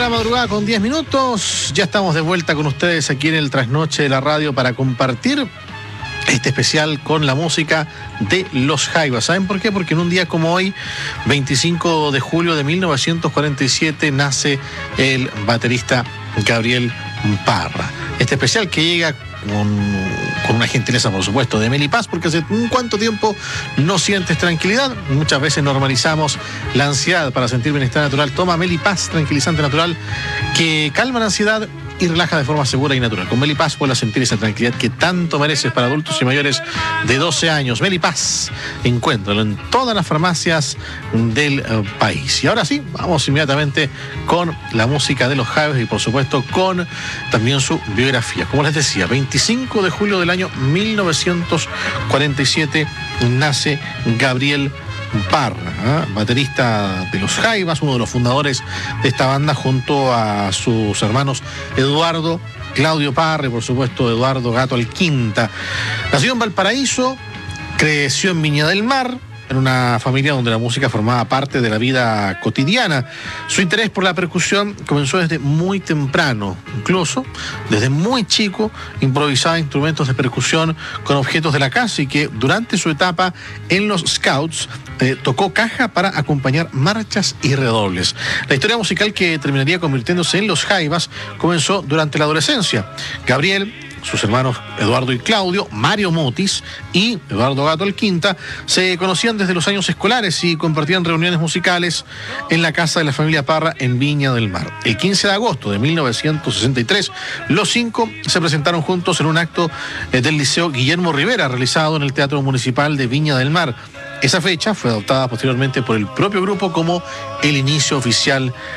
la madrugada con 10 minutos. Ya estamos de vuelta con ustedes aquí en el Trasnoche de la Radio para compartir este especial con la música de Los Jaivas. ¿Saben por qué? Porque en un día como hoy, 25 de julio de 1947, nace el baterista Gabriel Parra. Este especial que llega con una gentileza, por supuesto, de Meli Paz, porque hace un cuánto tiempo no sientes tranquilidad. Muchas veces normalizamos la ansiedad para sentir bienestar natural. Toma Meli Paz, tranquilizante natural, que calma la ansiedad y relaja de forma segura y natural. Con Meli Paz puedes sentir esa tranquilidad que tanto mereces para adultos y mayores de 12 años. Meli Paz, encuéntralo en todas las farmacias del país. Y ahora sí, vamos inmediatamente con la música de Los Jaivas y por supuesto con también su biografía. Como les decía, 25 de julio del año 1947 nace Gabriel Parra, baterista de Los Jaivas, uno de los fundadores de esta banda junto a sus hermanos Eduardo, Claudio Parra y por supuesto Eduardo Gato Alquinta. Nació en Valparaíso, creció en Viña del Mar, en una familia donde la música formaba parte de la vida cotidiana. Su interés por la percusión comenzó desde muy temprano, incluso desde muy chico improvisaba instrumentos de percusión con objetos de la casa y que durante su etapa en los Scouts tocó caja para acompañar marchas y redobles. La historia musical que terminaría convirtiéndose en Los Jaivas comenzó durante la adolescencia. Gabriel, sus hermanos Eduardo y Claudio, Mario Mutis y Eduardo Gato Alquinta se conocían desde los años escolares y compartían reuniones musicales en la casa de la familia Parra en Viña del Mar. El 15 de agosto de 1963, los cinco se presentaron juntos en un acto del Liceo Guillermo Rivera, realizado en el Teatro Municipal de Viña del Mar. Esa fecha fue adoptada posteriormente por el propio grupo como el inicio oficial